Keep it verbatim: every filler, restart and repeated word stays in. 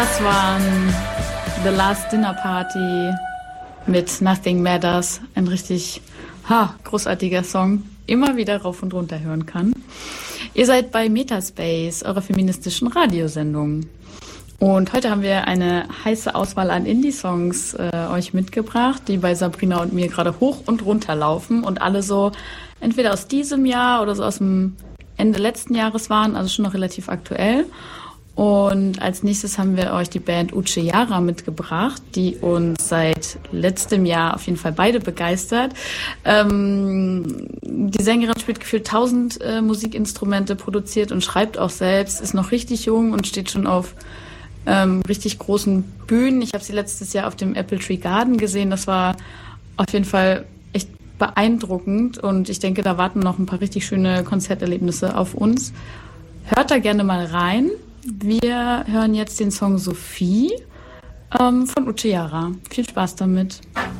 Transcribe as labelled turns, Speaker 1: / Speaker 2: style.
Speaker 1: Das waren The Last Dinner Party mit Nothing Matters. Ein richtig ha, großartiger Song, immer wieder rauf und runter hören kann. Ihr seid bei Metaspace, eurer feministischen Radiosendung. Und heute haben wir eine heiße Auswahl an Indie-Songs äh, euch mitgebracht, die bei Sabrina und mir gerade hoch und runter laufen und alle so entweder aus diesem Jahr oder so aus dem Ende letzten Jahres waren, also schon noch relativ aktuell. Und als nächstes haben wir euch die Band Uchiara mitgebracht, die uns seit letztem Jahr auf jeden Fall beide begeistert. Ähm, die Sängerin spielt gefühlt tausend äh, Musikinstrumente, produziert und schreibt auch selbst, ist noch richtig jung und steht schon auf ähm, richtig großen Bühnen. Ich habe sie letztes Jahr auf dem Apple Tree Garden gesehen. Das war auf jeden Fall echt beeindruckend und ich denke, da warten noch ein paar richtig schöne Konzerterlebnisse auf uns. Hört da gerne mal rein. Wir hören jetzt den Song Sophie ähm, von Uchiara. Viel Spaß damit.